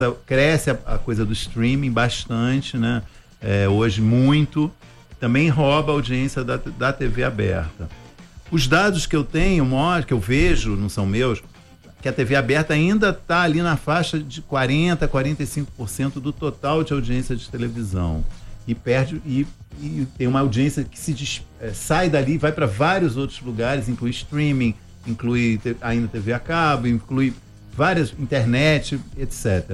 cresce a coisa do streaming bastante, né? Hoje muito. Também rouba a audiência da TV aberta. Os dados que eu tenho, que eu vejo, não são meus, que a TV aberta ainda está ali na faixa de 40%, 45% do total de audiência de televisão. E perde, e tem uma audiência que sai dali e vai para vários outros lugares, inclui streaming, inclui ainda TV a cabo, inclui várias, internet, etc.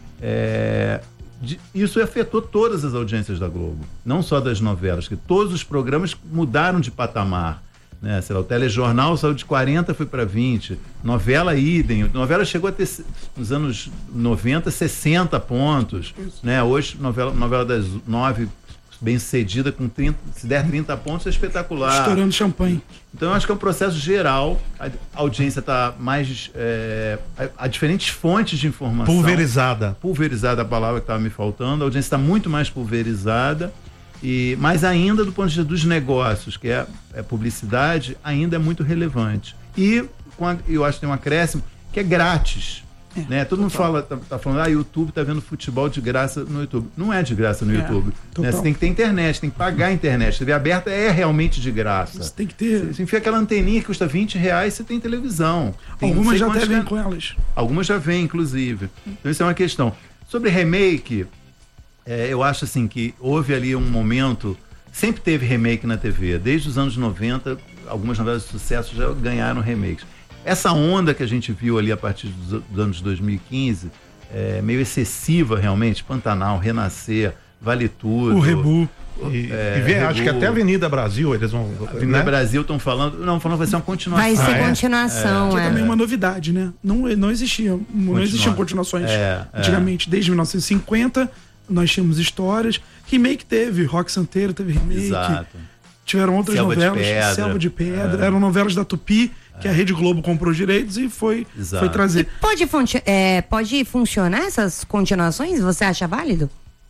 Isso afetou todas as audiências da Globo, não só das novelas, que todos os programas mudaram de patamar. Né? Sei lá, o telejornal saiu de 40, foi para 20, novela idem, novela chegou a ter nos anos 90 60 pontos, né? Hoje novela das 9 bem sucedida com 30, se der 30 pontos é espetacular. Estourando champanhe. Então eu acho que é um processo geral, a audiência está mais há diferentes fontes de informação. Pulverizada a palavra que estava me faltando, a audiência está muito mais pulverizada. Mas ainda do ponto de vista dos negócios, que é publicidade, ainda é muito relevante. E eu acho que tem um acréscimo que é grátis. Né? Todo mundo tá falando, YouTube tá vendo futebol de graça no YouTube. Não é de graça no YouTube. Né? Você tem que ter internet, tem que pagar a internet. TV aberta é realmente de graça. Você tem que ter. Você enfia aquela anteninha que custa R$20, você tem televisão. Algumas já até vêm com elas. Algumas já vêm, inclusive. Então isso é uma questão. Sobre remake, eu acho assim que houve ali um momento, sempre teve remake na TV, desde os anos 90, algumas novelas de sucesso já ganharam remakes. Essa onda que a gente viu ali a partir dos anos 2015, meio excessiva realmente, Pantanal, Renascer, Vale Tudo. O Rebu. Acho que até Avenida Brasil eles vão... Avenida Brasil estão falando que vai ser uma continuação. Vai ser continuação, Que é também uma novidade, né? Não existiam continuações antigamente. Desde 1950, nós tínhamos histórias. Remake teve, Rock Santeiro teve remake. Exato. Tiveram outras novelas, Selva de Pedra, eram novelas da Tupi, que a Rede Globo comprou os direitos e foi trazer. E pode funcionar essas continuações? Você acha válido?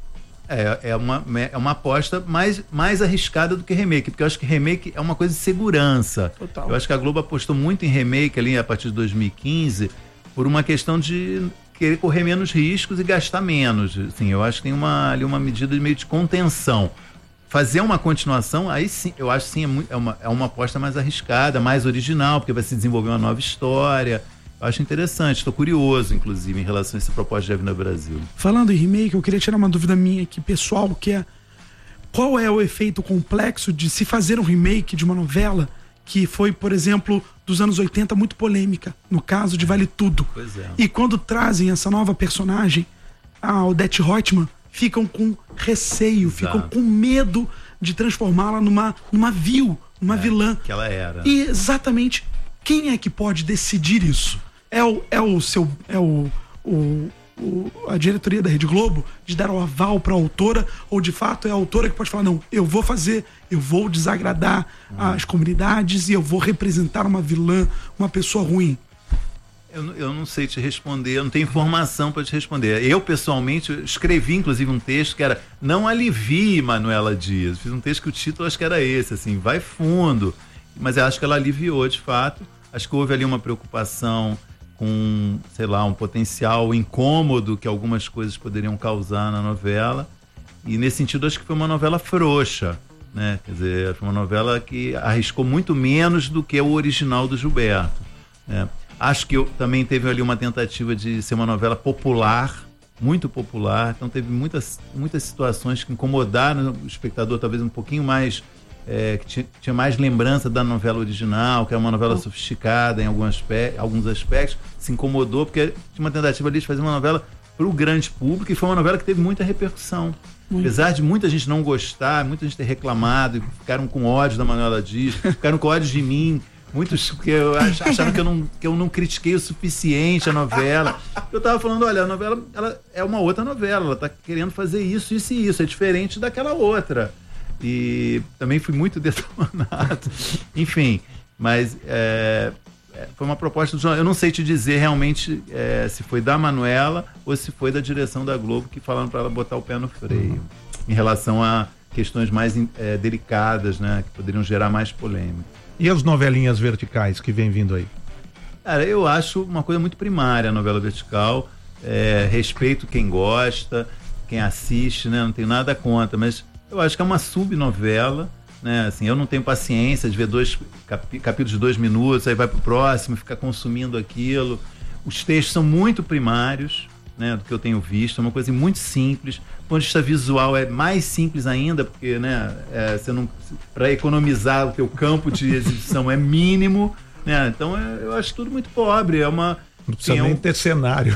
É uma aposta mais arriscada do que remake, porque eu acho que remake é uma coisa de segurança. Total. Eu acho que a Globo apostou muito em remake ali a partir de 2015 por uma questão de querer correr menos riscos e gastar menos. Assim, eu acho que tem ali uma medida meio de contenção. Fazer uma continuação, aí sim, eu acho sim, é uma aposta mais arriscada, mais original, porque vai se desenvolver uma nova história. Eu acho interessante, estou curioso, inclusive, em relação a essa proposta de Avenida Brasil. Falando em remake, eu queria tirar uma dúvida minha aqui, pessoal, que é: qual é o efeito complexo de se fazer um remake de uma novela que foi, por exemplo, dos anos 80, muito polêmica, no caso de Vale Tudo. Pois é. E quando trazem essa nova personagem, a Odete Roitman, ficam com receio, ficam com medo de transformá-la numa vilã. Que ela era. E exatamente, quem é que pode decidir isso? A diretoria da Rede Globo de dar o aval para a autora, ou de fato é a autora que pode falar: não, eu vou desagradar as comunidades e eu vou representar uma vilã, uma pessoa ruim? Eu não sei te responder, eu não tenho informação para te responder. Eu, pessoalmente, escrevi inclusive um texto que era: não alivie Manuela Dias. Fiz um texto que o título acho que era esse, assim, vai fundo. Mas eu acho que ela aliviou, de fato. Acho que houve ali uma preocupação com, sei lá, um potencial incômodo que algumas coisas poderiam causar na novela. E nesse sentido, acho que foi uma novela frouxa, né? Quer dizer, foi uma novela que arriscou muito menos do que o original do Gilberto, né? Acho que também teve ali uma tentativa de ser uma novela popular, muito popular, então teve muitas situações que incomodaram o espectador, talvez um pouquinho mais, que tinha mais lembrança da novela original, que era uma novela sofisticada em alguns aspectos, se incomodou porque tinha uma tentativa ali de fazer uma novela para o grande público, e foi uma novela que teve muita repercussão. Apesar de muita gente não gostar, muita gente ter reclamado, ficaram com ódio da Manuela Dias, ficaram com ódio de mim. Muitos que acharam que eu não critiquei o suficiente a novela. Eu tava falando, olha, a novela ela é uma outra novela, ela tá querendo fazer isso e isso, é diferente daquela outra. E também fui muito detonado. Enfim, mas foi uma proposta do jornal. Eu não sei te dizer realmente se foi da Manuela ou se foi da direção da Globo que falaram para ela botar o pé no freio em relação a questões mais delicadas, né, que poderiam gerar mais polêmica. E as novelinhas verticais que vem vindo aí? Cara, eu acho uma coisa muito primária a novela vertical. respeito quem gosta, quem assiste, né? Não tenho nada contra, mas eu acho que é uma subnovela, né? Assim, eu não tenho paciência de ver capítulos de 2 minutos, aí vai pro próximo, ficar consumindo aquilo. Os textos são muito primários, né, do que eu tenho visto, é uma coisa muito simples. Do ponto de vista visual é mais simples ainda, porque, né, para economizar o teu campo de exibição é mínimo, né? Então eu acho tudo muito pobre, não precisa nem ter cenário.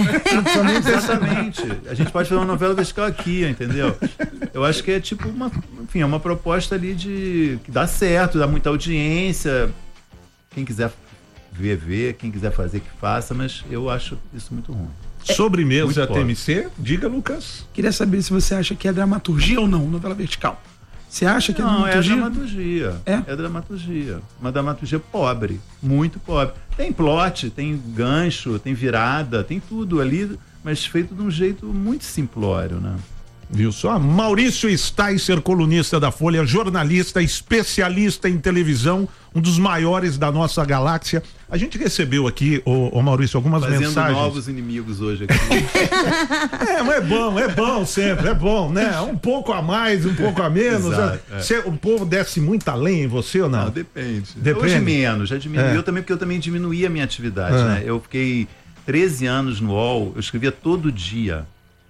Exatamente. A gente pode fazer uma novela vertical aqui, entendeu? Eu acho que é tipo uma proposta ali que dá certo, dá muita audiência. Quem quiser ver, quem quiser fazer, que faça, mas eu acho isso muito ruim. Sobremesa TMC, diga, Lucas. Queria saber se você acha que é dramaturgia ou não, novela vertical. Você acha que é dramaturgia? Não, é dramaturgia. É dramaturgia. Uma dramaturgia pobre, muito pobre. Tem plot, tem gancho, tem virada, tem tudo ali, mas feito de um jeito muito simplório, né? Viu só? Maurício Sticer, colunista da Folha, jornalista, especialista em televisão, um dos maiores da nossa galáxia. A gente recebeu aqui, Maurício, algumas mensagens. Fazendo novos inimigos hoje aqui. Mas é bom sempre, é bom, né? Um pouco a mais, um pouco a menos. Exato, o povo desce muita lenha em você ou não? Não, depende. Hoje menos, já diminuiu também, porque eu também diminuí a minha atividade, né? Eu fiquei 13 anos no UOL, eu escrevia todo dia,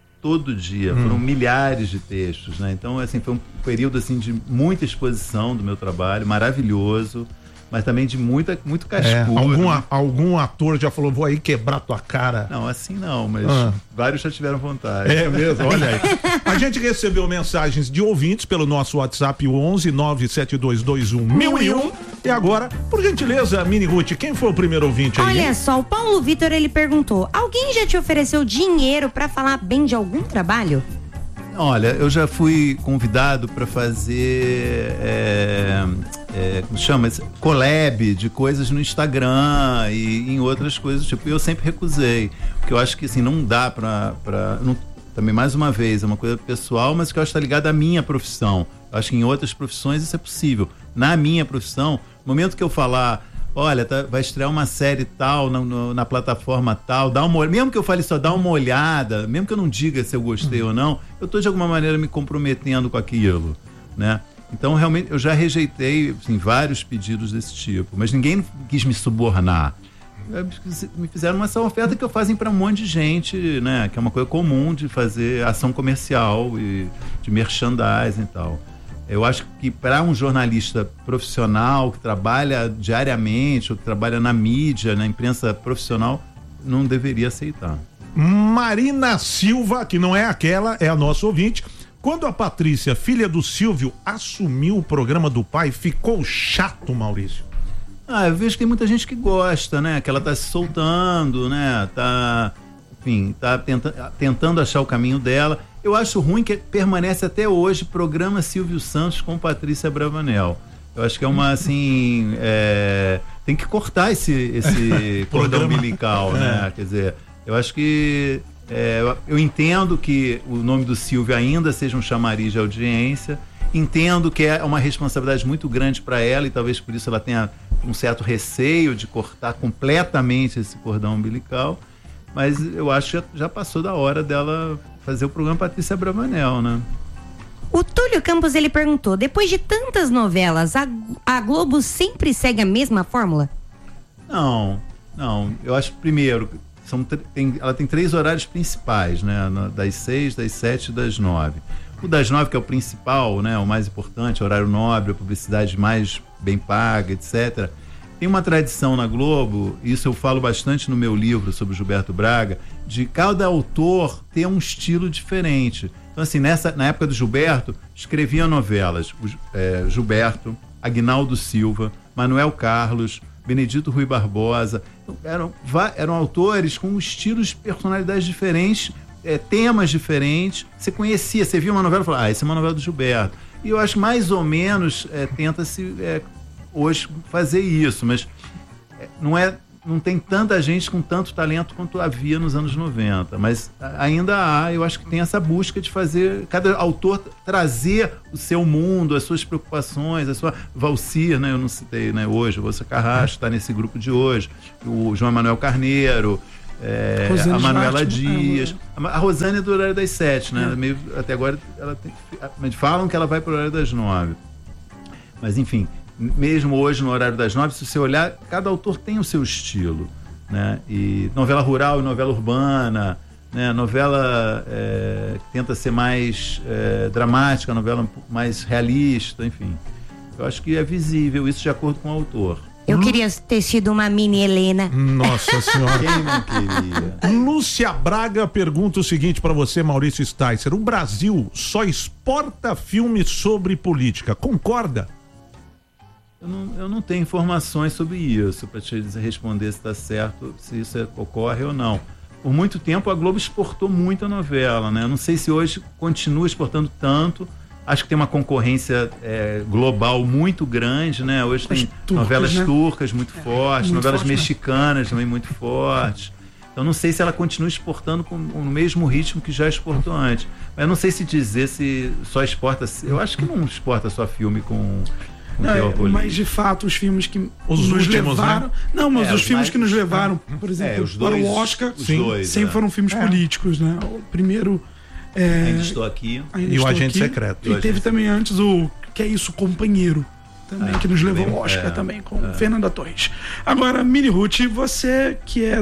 foram milhares de textos, né? Então, assim, foi um período, assim, de muita exposição do meu trabalho, maravilhoso, mas também de muito cascudo. Algum ator já falou, vou aí quebrar tua cara? Não, assim não, mas vários já tiveram vontade. É mesmo, olha aí. A gente recebeu mensagens de ouvintes pelo nosso WhatsApp, o 11-97221-1001. E agora, por gentileza, Mini Ruth, quem foi o primeiro ouvinte aí? Olha só, o Paulo Vitor, ele perguntou, alguém já te ofereceu dinheiro pra falar bem de algum trabalho? Olha, eu já fui convidado para fazer como chama? Collab de coisas no Instagram e em outras coisas, tipo, eu sempre recusei, porque eu acho que assim, não dá também, mais uma vez, é uma coisa pessoal, mas que eu acho que está ligada à minha profissão. Eu acho que em outras profissões isso é possível. Na minha profissão, no momento que eu falar, olha, vai estrear uma série tal na plataforma tal, mesmo que eu fale só, dá uma olhada, mesmo que eu não diga se eu gostei ou não, eu estou de alguma maneira me comprometendo com aquilo, né? Então, realmente, eu já rejeitei, assim, vários pedidos desse tipo, mas ninguém quis me subornar. Me fizeram essa oferta que eu fazem para um monte de gente, né? Que é uma coisa comum de fazer ação comercial e de merchandising e tal. Eu acho que para um jornalista profissional que trabalha diariamente ou que trabalha na mídia, na imprensa profissional, não deveria aceitar. Marina Silva, que não é aquela, é a nossa ouvinte. Quando a Patrícia, filha do Silvio, assumiu o programa do pai, ficou chato, Maurício? Eu vejo que tem muita gente que gosta, né? Que ela tá se soltando, né? Tá tentando achar o caminho dela. Eu acho ruim que permanece até hoje programa Silvio Santos com Patrícia Bravanel. Eu acho que é uma, assim, tem que cortar esse cordão umbilical, né? Quer dizer, eu acho que eu entendo que o nome do Silvio ainda seja um chamariz de audiência, entendo que é uma responsabilidade muito grande para ela e talvez por isso ela tenha um certo receio de cortar completamente esse cordão umbilical, mas eu acho que já passou da hora dela fazer o programa Patrícia Bravanel, né? O Túlio Campos, ele perguntou, depois de tantas novelas, a Globo sempre segue a mesma fórmula? Não, eu acho, primeiro, ela tem 3 horários principais, né? Das 6, das 7 e das 9. O das 9, que é o principal, né? O mais importante, horário nobre, a publicidade mais bem paga, etc. Tem uma tradição na Globo, isso eu falo bastante no meu livro sobre Gilberto Braga, de cada autor ter um estilo diferente. Então, assim, na época do Gilberto, escreviam novelas, Gilberto, Aguinaldo Silva, Manuel Carlos, Benedito Rui Barbosa. Eram autores com estilos, personalidades diferentes, temas diferentes. Você conhecia, você via uma novela e falava, essa é uma novela do Gilberto. E eu acho que mais ou menos tenta-se hoje fazer isso, mas não tem tanta gente com tanto talento quanto havia nos anos 90, mas ainda há, eu acho que tem essa busca de fazer, cada autor trazer o seu mundo, as suas preocupações, a sua Valcir, né? Eu não citei, né? Hoje, o Você Carrasco está nesse grupo de hoje, o João Emanuel Carneiro, a Manuela Dias. A Rosane é do horário das 7, né? Até agora ela falam que ela vai para o horário das 9. Mas enfim, mesmo hoje no horário das 9, se você olhar, cada autor tem o seu estilo, né? E novela rural e novela urbana, né? Novela que tenta ser mais dramática, novela mais realista, enfim. Eu acho que é visível isso de acordo com o autor. Eu queria ter sido uma mini Helena. Nossa senhora. Quem não queria? Lúcia Braga pergunta o seguinte para você, Maurício Sticer: o Brasil só exporta filmes sobre política, concorda? Eu não tenho informações sobre isso para te responder se está certo, se isso ocorre ou não. Por muito tempo a Globo exportou muita novela, né? Eu não sei se hoje continua exportando tanto. Acho que tem uma concorrência global muito grande, né? Hoje tem novelas turcas muito fortes, novelas mexicanas também muito fortes. Então não sei se ela continua exportando no mesmo ritmo que já exportou antes. Mas eu não sei se dizer se só exporta... Eu acho que não exporta só filme com teor político. Mas de fato os filmes que nos levaram... Né? Não, mas os filmes que nos levaram, por exemplo, para o Oscar, sempre foram filmes políticos, né? O primeiro... Ainda Estou Aqui. E o Agente Secreto. E teve também antes o Que é Isso, Companheiro, também, que nos levou ao Oscar também, com Fernanda Torres. Agora, Mini Ruth, você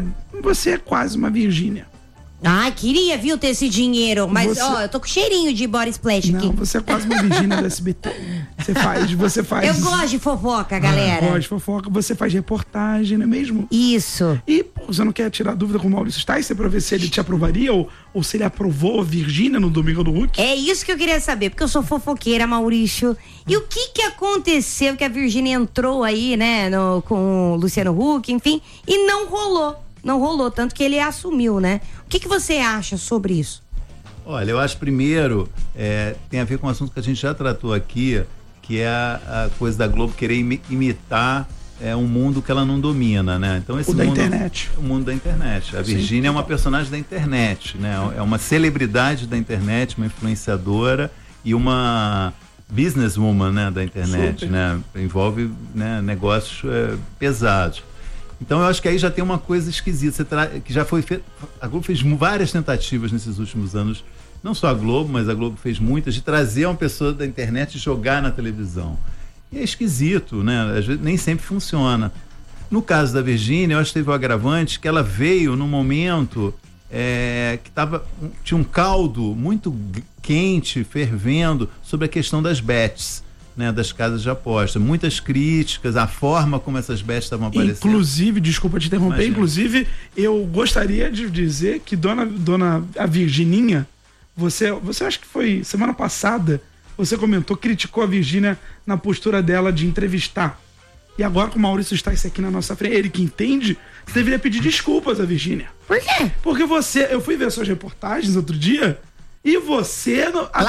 é quase uma Virgínia. Ah, queria, viu, ter esse dinheiro. Mas, eu tô com cheirinho de body splash aqui. Não, você é quase uma Virgínia do SBT. Você faz... Eu gosto de fofoca, galera. Gosto de fofoca. Você faz reportagem, não é mesmo? Isso. E você não quer tirar dúvida com o Maurício Sticer pra ver se ele te aprovaria ou se ele aprovou a Virgínia no Domingo do Hulk? É isso que eu queria saber, porque eu sou fofoqueira, Maurício. E o que aconteceu que a Virgínia entrou aí, né, com o Luciano Huck, enfim, e não rolou. Não rolou, tanto que ele assumiu, né? O que você acha sobre isso? Olha, eu acho primeiro, tem a ver com um assunto que a gente já tratou aqui, que é a coisa da Globo querer imitar um mundo que ela não domina, né? Então esse mundo, o mundo da internet. A Virgínia é uma personagem da internet, né? É uma celebridade da internet, uma influenciadora e uma businesswoman, né, da internet, né? Envolve, né, negócios pesados. Então eu acho que aí já tem uma coisa esquisita, que já foi feita. A Globo fez várias tentativas nesses últimos anos, não só a Globo, mas a Globo fez muitas, de trazer uma pessoa da internet e jogar na televisão. E é esquisito, né? Às vezes nem sempre funciona. No caso da Virgínia, eu acho que teve o agravante que ela veio num momento que tinha um caldo muito quente, fervendo, sobre a questão das bets. Né, das casas de aposta, muitas críticas, a forma como essas bets estavam aparecendo. Inclusive, desculpa te interromper, inclusive eu gostaria de dizer que dona a Virgininha, você acha que foi semana passada, você criticou a Virgínia na postura dela de entrevistar. E agora com o Maurício Sticer aqui na nossa frente, ele que entende, você deveria pedir desculpas a Virgínia. Por quê? Porque eu fui ver suas reportagens outro dia. E você...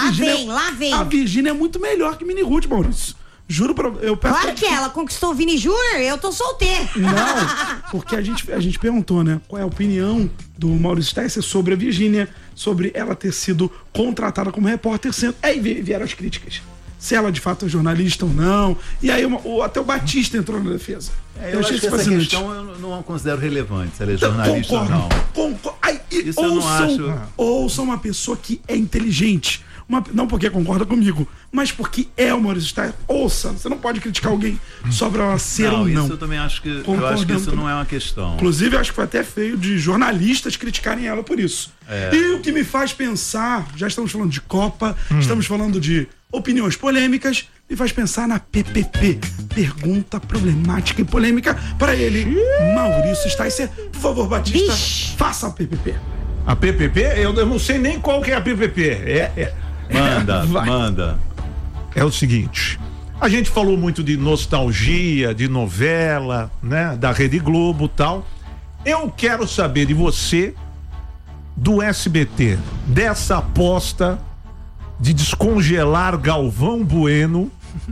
Lá vem. A Virgínia é muito melhor que Mini Ruth, Maurício. Juro pra... Claro que ela conquistou o Vini Júnior, eu tô solteiro. Não, porque a gente perguntou, né? Qual é a opinião do Maurício Sticer sobre a Virgínia, sobre ela ter sido contratada como repórter. Aí vieram as críticas. Se ela de fato é jornalista ou não. E aí até o Batista entrou na defesa. Eu acho que essa questão eu não considero relevante, se ela é jornalista ou não. Isso eu não acho. Ouça uma pessoa que é inteligente. Não porque concorda comigo, mas porque é o Maurício Sticer. Ouça, você não pode criticar alguém só pra ela ser ou não. Isso eu também acho que isso não é uma questão. Inclusive, eu acho que foi até feio de jornalistas criticarem ela por isso. E o que me faz pensar, já estamos falando de Copa, estamos falando de opiniões polêmicas, me faz pensar na PPP. Pergunta problemática e polêmica para ele, Maurício Sticer. Por favor, Batista, faça a PPP. A PPP? Eu não sei nem qual que é a PPP. Manda. É o seguinte, a gente falou muito de nostalgia, de novela, né, da Rede Globo e tal. Eu quero saber de você, do SBT, dessa aposta de descongelar Galvão Bueno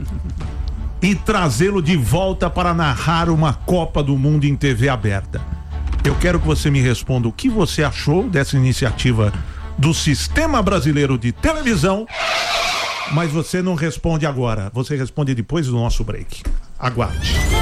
e trazê-lo de volta para narrar uma Copa do Mundo em TV aberta. Eu quero que você me responda o que você achou dessa iniciativa do Sistema Brasileiro de Televisão, mas você não responde agora, você responde depois do nosso break. Aguarde.